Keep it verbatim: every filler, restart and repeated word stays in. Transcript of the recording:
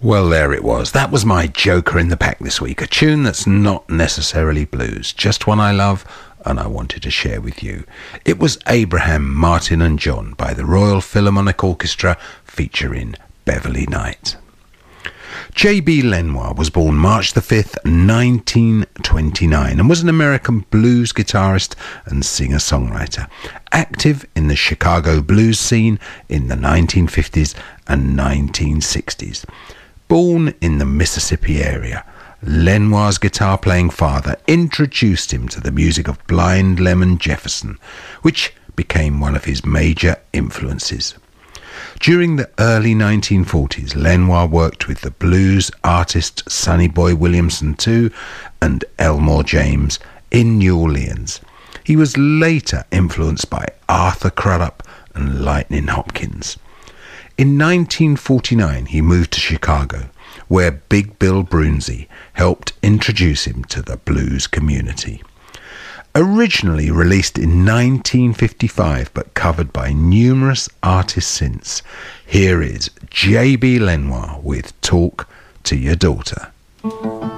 Well, there it was. That was my joker in the pack this week. A tune that's not necessarily blues, just one I love and I wanted to share with you. It was Abraham, Martin and John by the Royal Philharmonic Orchestra featuring Beverly Knight. J B Lenoir was born March the fifth, nineteen twenty-nine and was an American blues guitarist and singer-songwriter, active in the Chicago blues scene in the nineteen fifties and nineteen sixties. Born in the Mississippi area, Lenoir's guitar-playing father introduced him to the music of Blind Lemon Jefferson, which became one of his major influences. During the early nineteen forties, Lenoir worked with the blues artist Sonny Boy Williamson the Second and Elmore James in New Orleans. He was later influenced by Arthur Crudup and Lightning Hopkins. In nineteen forty-nine, he moved to Chicago, where Big Bill Broonzy helped introduce him to the blues community. Originally released in nineteen fifty-five but covered by numerous artists since, here is J B Lenoir with Talk to Your Daughter.